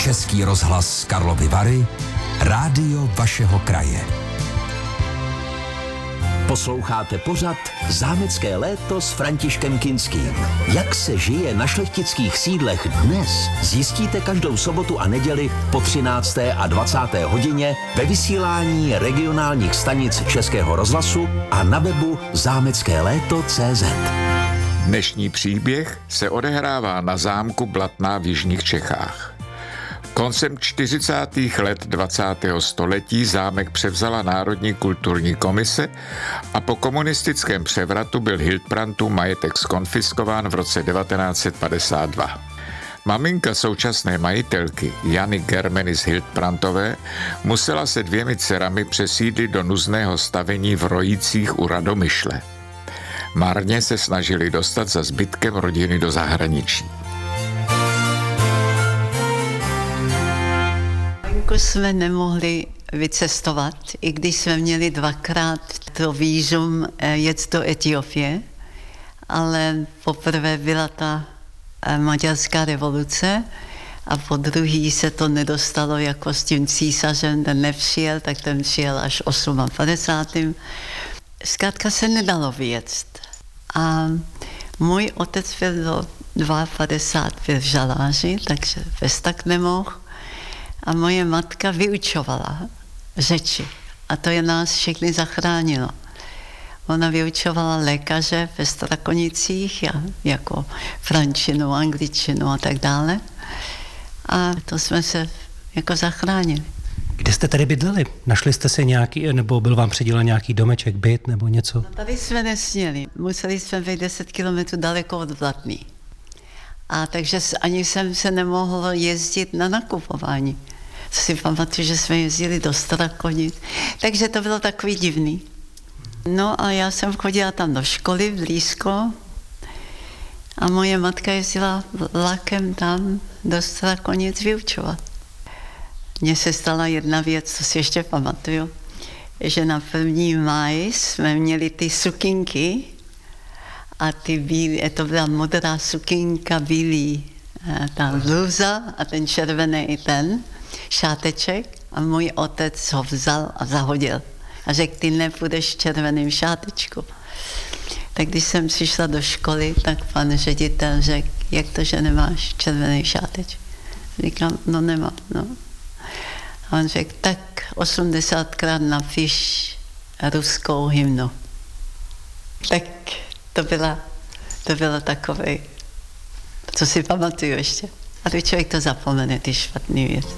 Český rozhlas Karlovy Vary, rádio vašeho kraje. Posloucháte pořad Zámecké léto s Františkem Kinským. Jak se žije na šlechtických sídlech dnes, zjistíte každou sobotu a neděli po 13. a 20. hodině ve vysílání regionálních stanic Českého rozhlasu a na webu zámeckéléto.cz. Dnešní příběh se odehrává na zámku Blatná v jižních Čechách. Koncem 40. let 20. století zámek převzala Národní kulturní komise a po komunistickém převratu byl Hildbrandtův majetek zkonfiskován v roce 1952. Maminka současné majitelky Jany Germenis Hildbrandtové musela se 2 dcerami přesídlit do nuzného stavení v Rojících u Radomyšle. Marně se snažili dostat za zbytkem rodiny do zahraničí. Jsme nemohli vycestovat, i když jsme měli 2krát to vízum jet do Etiopie, ale poprvé byla ta maďarská revoluce a po druhý se to nedostalo jako s tím císařem, ten nepřijel, tak ten přijel až 58. Zkrátka se nedalo vyjet. A můj otec byl do 52 v žaláři, takže bez tak nemohl. A moje matka vyučovala řeči. A to je nás všechny zachránilo. Ona vyučovala lékaře ve Strakonicích, jako frančinu, angličtinu a tak dále. A to jsme se jako zachránili. Kde jste tady bydleli? Našli jste si nějaký, nebo byl vám přidělen nějaký domeček, byt nebo něco? No, tady jsme nesměli. Museli jsme být 10 kilometrů daleko od Blatný. A takže ani jsem se nemohl jezdit na nakupování. Co si pamatuju, že jsme jezdili do Strakonic. Takže to bylo takový divný. No a já jsem chodila tam do školy blízko a moje matka jezdila vlakem tam do Strakonic vyučovat. Mně se stala jedna věc, co si ještě pamatuju, že na 1. máj jsme měli ty sukinky a to byla modrá sukinka, bílý ta bluza a ten červený ten šáteček a můj otec ho vzal a zahodil a řekl, ty nepůjdeš v červeném šátečku. Tak když jsem přišla do školy, tak pan ředitel řekl, jak to, že nemáš červený šáteček? Říkám, no nemám, no. A on řekl, tak 80krát napiš ruskou hymnu. Tak to bylo takové, co si pamatuju ještě. A když člověk to zapomene, ty špatný věc.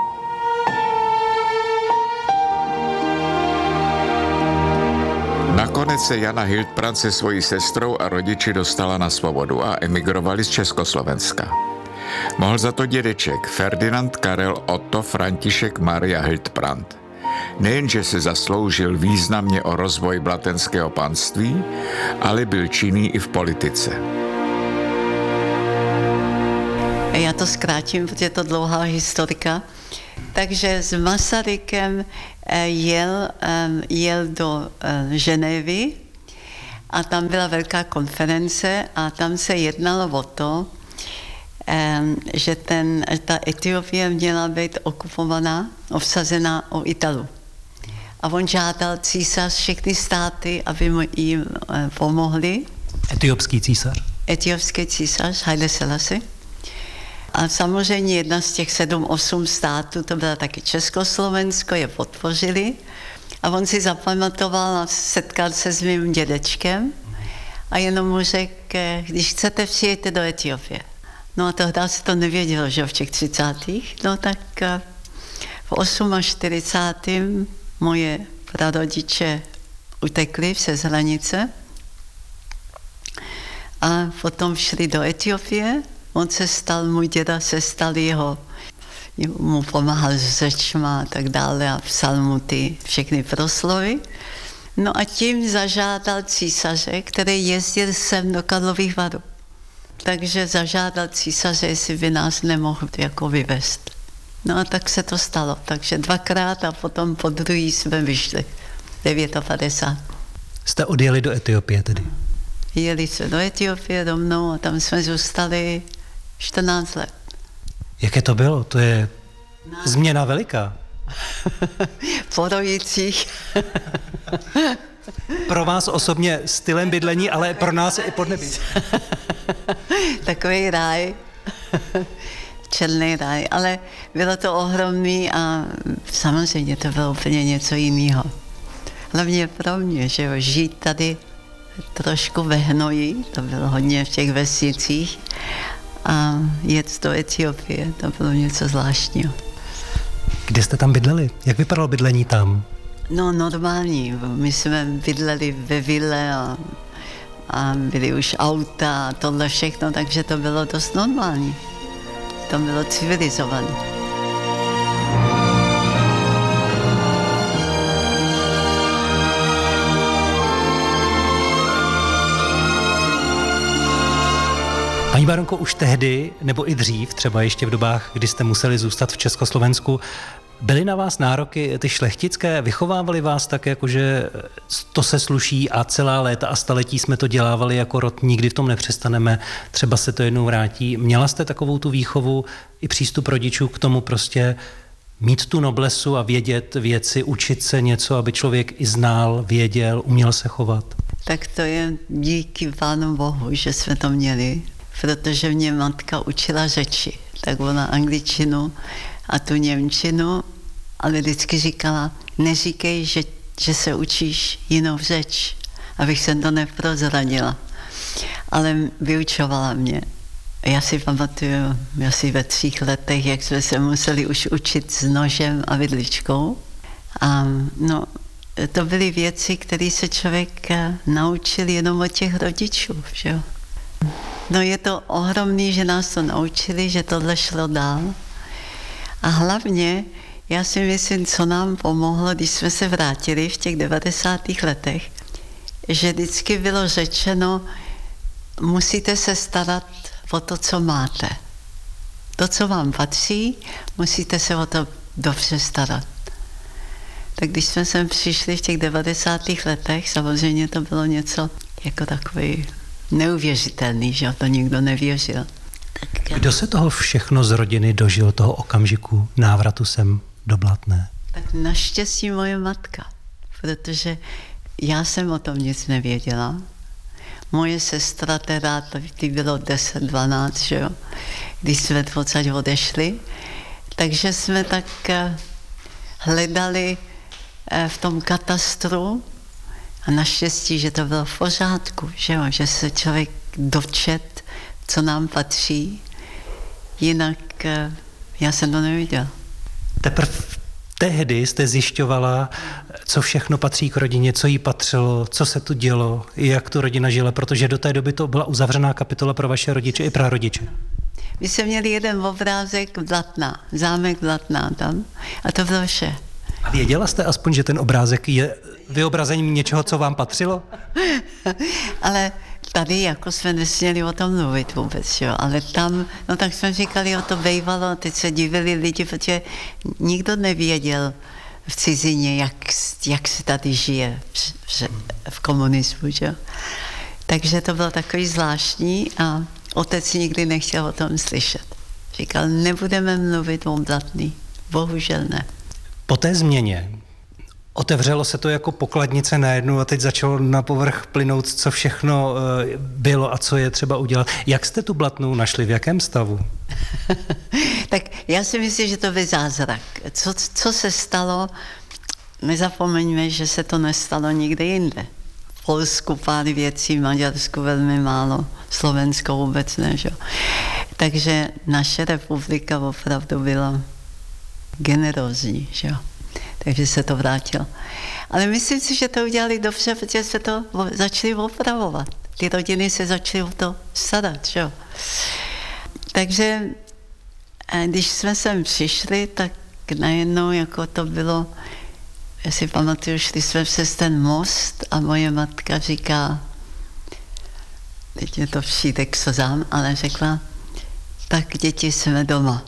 Nakonec se Jana Hildbrandt se svojí sestrou a rodiči dostala na svobodu a emigrovali z Československa. Mohl za to dědeček Ferdinand Karel Otto František Maria Hildbrandt. Nejenže se zasloužil významně o rozvoj blatenského panství, ale byl činný i v politice. Já to zkrátím, protože je to dlouhá historika. Takže s Masarykem jel do Ženevy a tam byla velká konference a tam se jednalo o to, že ta Etiopie měla být okupovaná, obsazená o Italu. A on žádal císař všechny státy, aby mu jim pomohli. Etiopský císař? Etiopský císař, Haile Selassie. A samozřejmě jedna z těch 7-8 států, to byla taky Československo, je podpořili. A on si zapamatoval a setkal se s mým dědečkem a jenom mu řekl, když chcete, přijďte do Etiopie. No a tehdy se to nevědělo, že v těch 30. No tak v 48. moje prarodiče utekli přes hranice a potom šli do Etiopie. Můj děda se stal mu pomáhal s řečma a tak dále a psal mu ty všechny proslovy. No a tím zažádal císaře, který jezdil sem do Karlových Varů. Takže zažádal císaře, jestli by nás nemohl jako vyvést. No a tak se to stalo. Takže 2krát a potom po druhý jsme vyšli. 59. Jste odjeli do Etiopie tedy? Jeli jsme do Etiopie do mnou a tam jsme zůstali 14 let. Jaké to bylo? To je Změna veliká. Porojících. Pro vás osobně stylem bydlení, ale pro nás i podnebí. Takový ráj. Černý ráj, ale bylo to ohromný a samozřejmě to bylo úplně něco jiného. Hlavně pro mě, že jo, žít tady trošku ve hnoji, to bylo hodně v těch vesnicích, a jet do Etiopie, to bylo něco zvláštního. Kde jste tam bydleli? Jak vypadalo bydlení tam? No normální, my jsme bydleli ve vile a byly už auta a tohle všechno, takže to bylo dost normální. To bylo civilizované. Paní baronko, už tehdy, nebo i dřív, třeba ještě v dobách, kdy jste museli zůstat v Československu, byly na vás nároky ty šlechtické? Vychovávali vás tak, jakože to se sluší a celá léta a staletí jsme to dělávali jako rod, nikdy v tom nepřestaneme, třeba se to jednou vrátí. Měla jste takovou tu výchovu i přístup rodičů k tomu prostě mít tu noblesu a vědět věci, učit se něco, aby člověk i znal, věděl, uměl se chovat? Tak to je díky Pánu Bohu, že jsme to měli, protože mě matka učila řeči. Tak ona angličtinu a tu němčinu, ale vždycky říkala, neříkej, že se učíš jinou řeč, abych se to neprozradila. Ale vyučovala mě. Já si pamatuju, asi ve 3 letech, jak jsme se museli už učit s nožem a vidličkou. A no, to byly věci, které se člověk naučil jenom od těch rodičů, že jo. No je to ohromný, že nás to naučili, že tohle šlo dál. A hlavně, já si myslím, co nám pomohlo, když jsme se vrátili v těch 90. letech, že vždycky bylo řečeno, musíte se starat o to, co máte. To, co vám patří, musíte se o to dobře starat. Tak když jsme sem přišli v těch 90. letech, samozřejmě to bylo něco jako takový neuvěřitelný, že to nikdo nevěřil. Kdo se toho všechno z rodiny dožil, toho okamžiku návratu sem do Blatné? Tak naštěstí moje matka, protože já jsem o tom nic nevěděla. Moje sestra teda, ty bylo 10-12, že jo, když jsme odsaď odešli, takže jsme tak hledali v tom katastru a naštěstí, že to bylo v pořádku, že jo, že se člověk dočet, co nám patří, jinak já jsem to neviděla. Teprve tehdy jste zjišťovala, co všechno patří k rodině, co jí patřilo, co se tu dělo, jak tu rodina žila, protože do té doby to byla uzavřená kapitola pro vaše rodiče i prarodiče. My jsme měli jeden obrázek Blatná, zámek Blatná tam a to bylo vše. A věděla jste aspoň, že ten obrázek je vyobrazením něčeho, co vám patřilo? Ale tady jako jsme nesměli o tom mluvit vůbec, jo. Ale tam, no tak jsme říkali, o to bejvalo, teď se divili lidi, protože nikdo nevěděl v cizině, jak se tady žije v komunismu, jo. Takže to bylo takový zvláštní a otec nikdy nechtěl o tom slyšet. Říkal, nebudeme mluvit o Blatný, bohužel ne. Po té změně otevřelo se to jako pokladnice najednou a teď začalo na povrch plynout, co všechno bylo a co je třeba udělat. Jak jste tu Blatnou našli, v jakém stavu? Tak já si myslím, že to byl zázrak. Co se stalo, nezapomeňme, že se to nestalo nikde jinde. V Polsku pár věcí, v Maďarsku velmi málo, Slovensko vůbec ne. Že? Takže naše republika opravdu byla generózní, že jo. Takže se to vrátilo. Ale myslím si, že to udělali dobře, protože se to začali opravovat. Ty rodiny se začaly o to starat, že jo. Takže když jsme sem přišli, tak najednou jako to bylo, já si pamatuju, šli jsme přes ten most a moje matka říká, teď mě to přijde k slzám, ale řekla, tak děti jsme doma.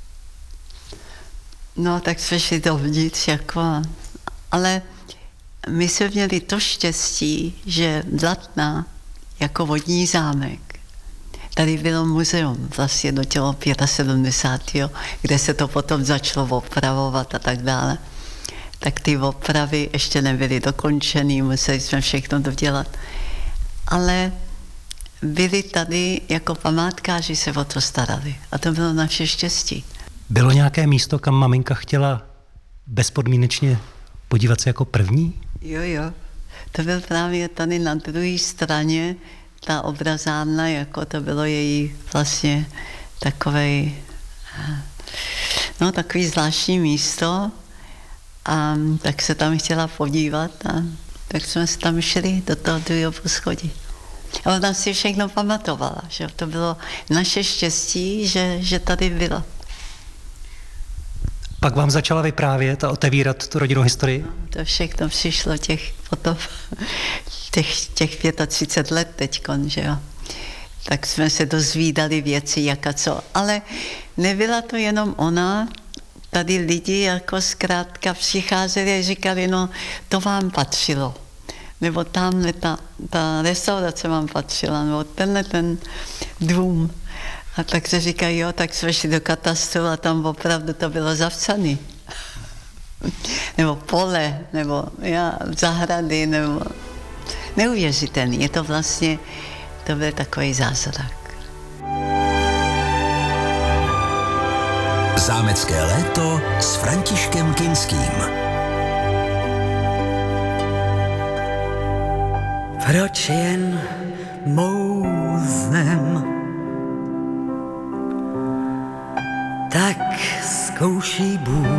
No, tak jsme šli dovnitř, jako, ale my jsme měli to štěstí, že Blatná jako vodní zámek, tady bylo muzeum vlastně do tělo 75., kde se to potom začalo opravovat a tak dále. Tak ty opravy ještě nebyly dokončený, museli jsme všechno dodělat. Ale byli tady jako památkáři, se o to starali. A to bylo naše štěstí. Bylo nějaké místo, kam maminka chtěla bezpodmínečně podívat se jako první? Jo. To byl právě tady na druhé straně ta obrazárna, jako to bylo její vlastně takový zvláštní místo. A tak se tam chtěla podívat a tak jsme se tam šli do toho druhého poschodí. A ona si všechno pamatovala, že to bylo naše štěstí, že tady byla. Pak vám začala vyprávět a otevírat tu rodinnou historii? To všechno přišlo těch 35 let teďkon, že jo. Tak jsme se dozvídali věci, jak a co. Ale nebyla to jenom ona, tady lidi jako zkrátka přicházeli a říkali, no to vám patřilo. Nebo tamhle ta restaurace vám patřila, nebo tenhle ten dům. A tak se říkají, jo, tak jsme šli do katastru a tam opravdu to bylo zapsané. Nebo pole, nebo zahrady, nebo neuvěřitelný. Je to vlastně, to byl takový zázrak. Zámecké léto s Františkem Kinským. Proč jen mouznem, tak zkouší Bůh